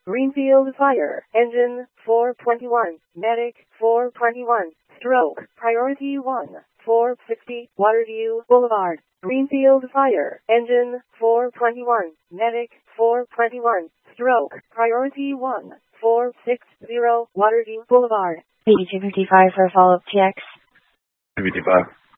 Greenfield Fire Engine 421, Medic 421, Stroke Priority 1, 460 Waterview Boulevard. Greenfield Fire Engine 421, Medic 421, Stroke Priority 1, 460 Waterview Boulevard. PG55 for follow-up checks. 55.